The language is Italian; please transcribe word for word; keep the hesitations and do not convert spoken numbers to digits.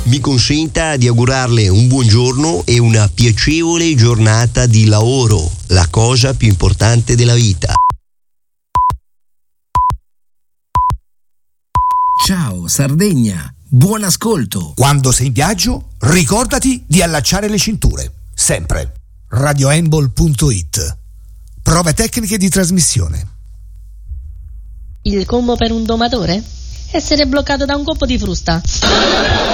mi consenta di augurarle un buongiorno e una piacevole giornata di lavoro, la cosa più importante della vita. Ciao Sardegna, buon ascolto. Quando sei in viaggio, ricordati di allacciare le cinture, sempre. radioembol punto it. Prove tecniche di trasmissione. Il combo per un domatore? Essere bloccato da un colpo di frusta.